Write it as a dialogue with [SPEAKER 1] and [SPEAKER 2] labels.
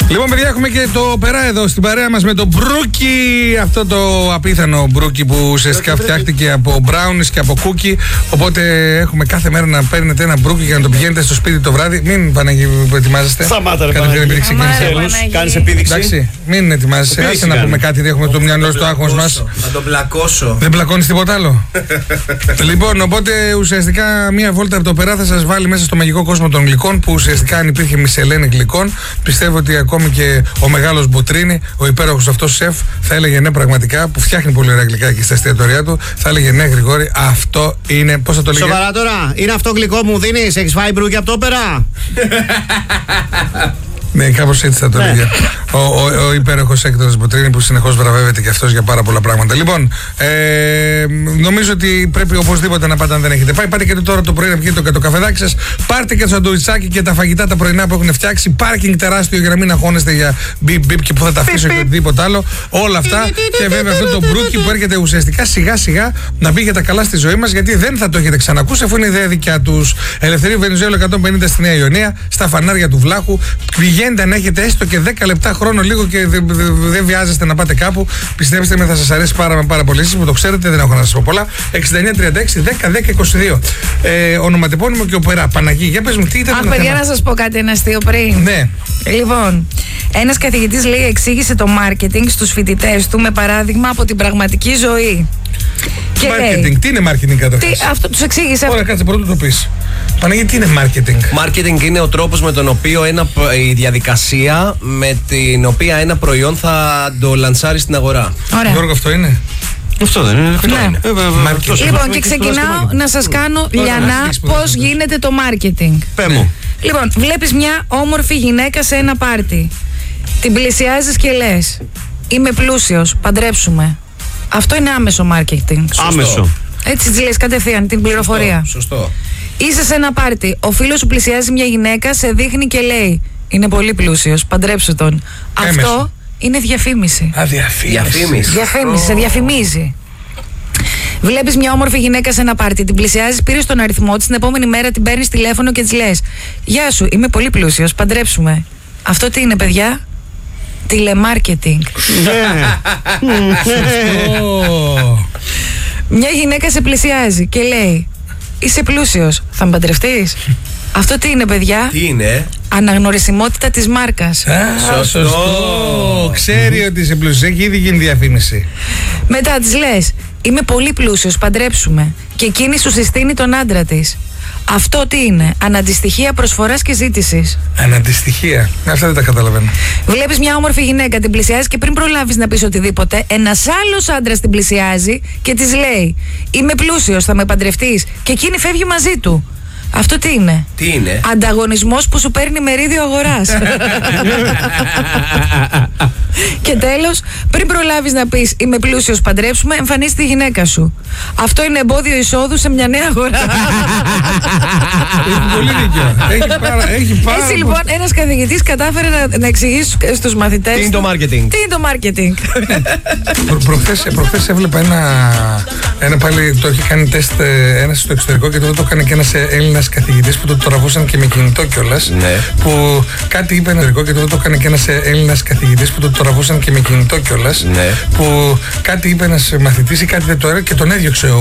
[SPEAKER 1] Λοιπόν, παιδιά, έχουμε και το Περά εδώ στην παρέα μας με το Μπρούκι. Αυτό το απίθανο Μπρούκι που ουσιαστικά φτιάχτηκε από μπράουνις και από κούκι. Οπότε έχουμε κάθε μέρα να παίρνετε ένα Μπρούκι για να το πηγαίνετε στο σπίτι το βράδυ. Μην Παναγί που ετοιμάζεστε.
[SPEAKER 2] Σταμάτα, ρε Παναγί. Κάνεις επίδειξη.
[SPEAKER 1] Εντάξει, μην ετοιμάζεσαι. Άσε να πούμε κάτι, έχουμε το μυαλό στο άγχος μας.
[SPEAKER 3] Θα τον πλακώσω.
[SPEAKER 1] Δεν πλακώνεις τίποτα άλλο. Λοιπόν, οπότε ουσιαστικά μία βόλτα από το Περά θα σας βάλει μέσα στο μαγικό κόσμο των γλυκών. Που ουσιαστικά αν υπήρχε μισελένη γλυκών, πιστεύω ότι ακόμη και ο μεγάλος Μποτρίνη, ο υπέροχος αυτός σεφ, θα έλεγε ναι, πραγματικά, που φτιάχνει πολύ ωραία γλυκά εκεί στα εστιατορία του, θα έλεγε ναι, Γρηγόρη, αυτό είναι. Πώς θα το λέγε?
[SPEAKER 2] Σοβαρά τώρα, είναι αυτό γλυκό που μου δίνεις? Έχεις φάει Μπρούκι από το Περά?
[SPEAKER 1] Ναι, κάπως έτσι θα το λέγε. Ο υπέροχος Έκτορας Μποτρίνη που συνεχώς βραβεύεται και αυτός για πάρα πολλά πράγματα. Λοιπόν, νομίζω ότι πρέπει οπωσδήποτε να πάτε αν δεν έχετε πάει. Πάτε και τώρα το πρωί να πιείτε το καφεδάκι σας. Πάρτε και το σαντουιτσάκι και τα φαγητά τα πρωινά που έχουν φτιάξει. Πάρκινγκ τεράστιο για να μην αγχώνεστε για μπιπ και που θα τα αφήσω και οτιδήποτε άλλο. Όλα αυτά. Και βέβαια αυτό το Μπρούκι που έρχεται ουσιαστικά σιγά σιγά να μπει για τα καλά στη ζωή μας, γιατί δεν θα το έχετε ξανακούσει αφού είναι ιδέα δικιά τους. Ελευθερίου Βενιζέλου 150 στη Νέα Ιωνία, στα φανάρια του Βλάχου. Πηγαίνετε αν έχετε έστω και 10 λεπτά χρόνο λίγο και δεν βιάζεστε να πάτε κάπου. Πιστέψτε με, θα σας αρέσει πάρα πολύ. Εσείς που το ξέρετε, δεν έχω να σας πω πολλά. 6936 10 10 22. Ονοματεπώνυμο και ο Περά. Παναγί, για πες μου, τι ήταν?
[SPEAKER 4] Αχ, παιδιά, να σας πω κάτι, ένα αστείο πριν.
[SPEAKER 1] Ναι.
[SPEAKER 4] Λοιπόν, ένας καθηγητής λέει εξήγησε το μάρκετινγκ στους φοιτητές του με παράδειγμα από την πραγματική ζωή.
[SPEAKER 1] Marketing, τι είναι marketing καταρχάς?
[SPEAKER 4] Αυτό τους εξήγησε.
[SPEAKER 1] Ωραία, κάτσε πρώτο το πεις. Παναγί, τι είναι marketing?
[SPEAKER 3] Marketing είναι ο τρόπος με τον οποίο η διαδικασία με την οποία ένα προϊόν θα το λανσάρει στην αγορά.
[SPEAKER 4] Ωραία.
[SPEAKER 1] Γιώργο, αυτό είναι?
[SPEAKER 2] Αυτό δεν είναι?
[SPEAKER 4] Ναι. Λοιπόν, και ξεκινάω να σας κάνω λιανά πώς γίνεται το marketing.
[SPEAKER 2] Πες μου.
[SPEAKER 4] Λοιπόν, βλέπεις μια όμορφη γυναίκα σε ένα πάρτι. Την πλησιάζεις και λες, είμαι πλούσιος, παντρέψουμε. Αυτό είναι άμεσο marketing.
[SPEAKER 2] Άμεσο.
[SPEAKER 4] Έτσι τη λες κατευθείαν την πληροφορία.
[SPEAKER 3] Σωστό.
[SPEAKER 4] Είσαι σε ένα πάρτι. Ο φίλος σου πλησιάζει μια γυναίκα, σε δείχνει και λέει, είναι πολύ πλούσιος, παντρέψου τον.
[SPEAKER 1] Έμεσο.
[SPEAKER 4] Αυτό είναι διαφήμιση.
[SPEAKER 3] Διαφήμιση.
[SPEAKER 4] Διαφήμιση, σε διαφημίζει. Βλέπεις μια όμορφη γυναίκα σε ένα πάρτι, την πλησιάζεις, πήρες τον αριθμό της, την επόμενη μέρα την παίρνεις τηλέφωνο και της λες, γεια σου, είμαι πολύ πλούσιος, παντρέψουμε. Αυτό τι είναι, παιδιά? Τηλεμάρκετινγκ. Μια γυναίκα σε πλησιάζει και λέει, είσαι πλούσιος, θα με παντρευτείς? Αυτό τι είναι, παιδιά?
[SPEAKER 3] Τι είναι?
[SPEAKER 4] Αναγνωρισιμότητα της μάρκας.
[SPEAKER 1] Σωστό. Ξέρει ότι είσαι πλούσιος, έχει ήδη γίνει διαφήμιση.
[SPEAKER 4] Μετά της λες, είμαι πολύ πλούσιος, παντρέψουμε. Και εκείνη σου συστήνει τον άντρα της. Αυτό τι είναι? Αναντιστοιχεία προσφοράς και ζήτησης.
[SPEAKER 1] Αναντιστοιχεία. Αυτά δεν τα καταλαβαίνω.
[SPEAKER 4] Βλέπεις μια όμορφη γυναίκα, την πλησιάζει και πριν προλάβεις να πεις οτιδήποτε, ένας άλλος άντρας την πλησιάζει και της λέει, είμαι πλούσιος, θα με παντρευτείς? Και εκείνη φεύγει μαζί του. Αυτό τι είναι?
[SPEAKER 3] Τι είναι?
[SPEAKER 4] Ανταγωνισμός που σου παίρνει μερίδιο αγοράς. Και τέλος, πριν προλάβεις να πεις είμαι πλούσιος, παντρέψουμε, εμφανίζεται η γυναίκα σου. Αυτό είναι εμπόδιο εισόδου σε μια νέα αγορά.
[SPEAKER 1] Έχει πολύ δίκιο. Έχει πάρα.
[SPEAKER 4] Έτσι λοιπόν, ένας καθηγητής κατάφερε να εξηγήσει στους μαθητές
[SPEAKER 3] Τι είναι το marketing?
[SPEAKER 4] τι είναι το marketing.
[SPEAKER 1] Προχθές έβλεπα ένα πάλι, το έχει κάνει τεστ ένας στο εξωτερικό και τότε το έκανε και ένας Έλληνας καθηγητής που το τραβούσαν και με κινητό κιόλας.
[SPEAKER 3] Ναι.
[SPEAKER 1] Που κάτι είπε ένα εξωτερικό και τότε το έκανε και ένας Έλληνας καθηγητής που το τραβούσαν και με κινητό κιόλας.
[SPEAKER 3] Ναι.
[SPEAKER 1] Που κάτι είπε ένας μαθητής ή κάτι δεν το έκανε και τον έδιωξε